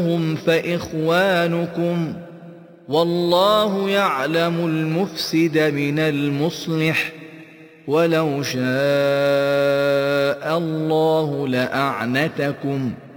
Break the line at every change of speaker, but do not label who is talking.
هم فإخوانكم والله يعلم المفسد من المصلح ولو شاء الله لأعنتكم